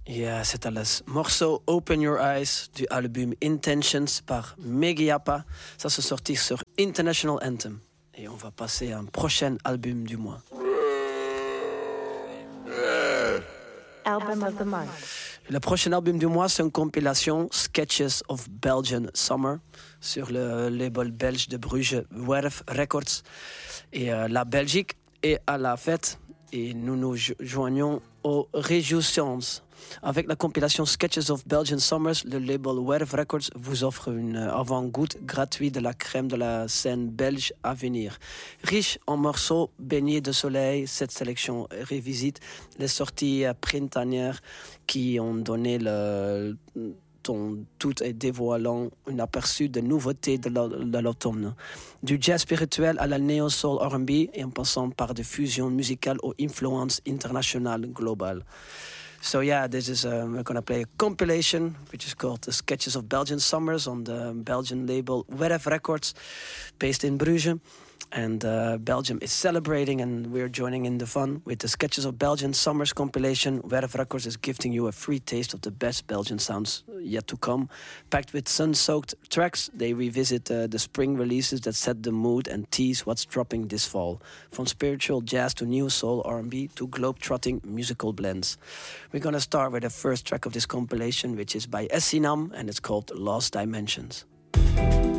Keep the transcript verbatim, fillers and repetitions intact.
Ja, c'était le morceau Open Your Eyes du album Intentions par Megiapa. Ça se sortit sur International Anthem. Et on va passer à un prochain album du mois. Album of the month. Le prochain album du mois, c'est une compilation Sketches of Belgian Summer sur le label belge de Bruges, Werf Records. Et euh, la Belgique est à la fête et nous nous jo- joignons aux réjouissances. Avec la compilation Sketches of Belgian Summers, le label Werf Records vous offre une avant-goût gratuite de la crème de la scène belge à venir. Riche en morceaux baignés de soleil, cette sélection revisite les sorties printanières qui ont donné le ton tout et dévoilant un aperçu de nouveautés de l'automne. Du jazz spirituel à la neo-soul R and B et en passant par des fusions musicales aux influences internationales globales. So yeah, this is um, we're gonna play a compilation which is called the Sketches of Belgian Summers on the Belgian label Werf Records, based in Bruges. And uh, Belgium is celebrating, and we're joining in the fun with the Sketches of Belgian Summers compilation. Werf Records is gifting you a free taste of the best Belgian sounds yet to come. Packed with sun-soaked tracks, they revisit uh, the spring releases that set the mood and tease what's dropping this fall. From spiritual jazz to new soul R and B to globe-trotting musical blends. We're going to start with the first track of this compilation, which is by Essinam, and it's called Lost Dimensions.